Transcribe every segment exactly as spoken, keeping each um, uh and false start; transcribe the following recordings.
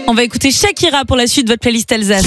On va écouter Shakira pour la suite de votre playlist Alsace.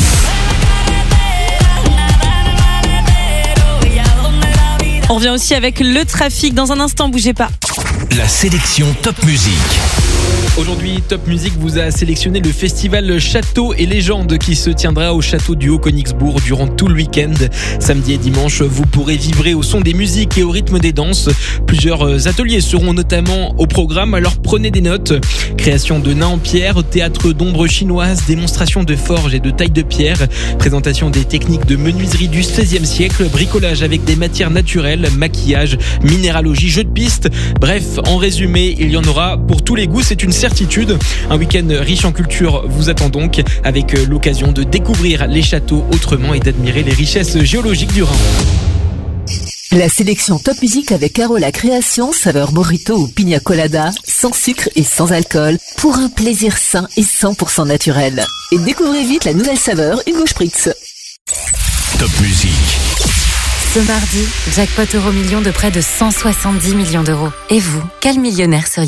On revient aussi avec le trafic. Dans un instant, bougez pas. La sélection Top Musique. Aujourd'hui, Top Music vous a sélectionné le festival Château et Légendes qui se tiendra au château du Haut-Königsbourg durant tout le week-end. Samedi et dimanche, vous pourrez vibrer au son des musiques et au rythme des danses. Plusieurs ateliers seront notamment au programme, alors prenez des notes. Création de nains en pierre, théâtre d'ombres chinoises, démonstration de forge et de taille de pierre, présentation des techniques de menuiserie du seizième siècle, bricolage avec des matières naturelles, maquillage, minéralogie, jeux de piste. Bref, en résumé, il y en aura pour tous les goûts, c'est une certitude. Un week-end riche en culture vous attend donc, avec l'occasion de découvrir les châteaux autrement et d'admirer les richesses géologiques du Rhin. La sélection Top Music avec Carola Création, saveur burrito ou pina colada, sans sucre et sans alcool, pour un plaisir sain et cent pour cent naturel. Et découvrez vite la nouvelle saveur Hugo Spritz. Top Musique. Ce mardi, jackpot euro million de près de cent soixante-dix millions d'euros. Et vous, quel millionnaire seriez-vous ?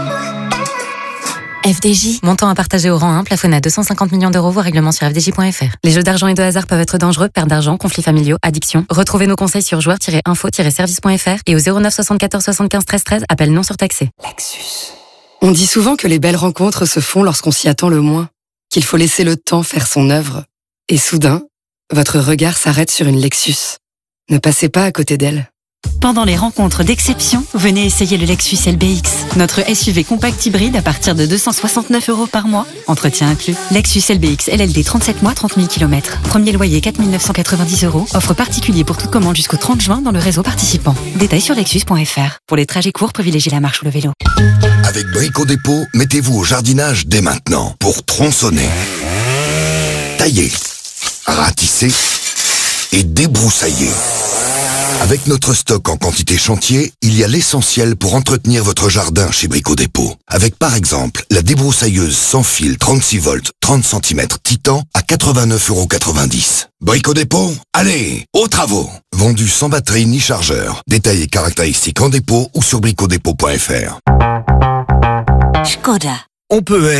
F D J. Montant à partager au rang un, plafonné à deux cent cinquante millions d'euros, voire règlement sur f d j point f r. Les jeux d'argent et de hasard peuvent être dangereux, perte d'argent, conflits familiaux, addiction. Retrouvez nos conseils sur joueurs tiret info tiret service point f r et au zéro neuf soixante-quatorze soixante-quinze treize treize, appel non surtaxé. Lexus. On dit souvent que les belles rencontres se font lorsqu'on s'y attend le moins, qu'il faut laisser le temps faire son œuvre. Et soudain, votre regard s'arrête sur une Lexus. Ne passez pas à côté d'elle. Pendant les rencontres d'exception, venez essayer le Lexus L B X. Notre S U V compact hybride à partir de deux cent soixante-neuf euros par mois. Entretien inclus. Lexus L B X L L D trente-sept mois, trente mille kilomètres. Premier loyer quatre mille neuf cent quatre-vingt-dix euros. Offre particulier pour toute commande jusqu'au trente juin dans le réseau participant. Détails sur lexus point f r. Pour les trajets courts, privilégiez la marche ou le vélo. Avec Brico Dépôt, mettez-vous au jardinage dès maintenant pour tronçonner, tailler, ratisser et débroussailler. Avec notre stock en quantité chantier, il y a l'essentiel pour entretenir votre jardin chez Brico Dépôt. Avec par exemple la débroussailleuse sans fil trente-six volts, trente centimètres Titan à quatre-vingt-neuf euros quatre-vingt-dix. Brico Dépôt, allez, aux travaux. Vendu sans batterie ni chargeur. Détails et caractéristiques en dépôt ou sur brico dépôt point f r. Skoda. On peut être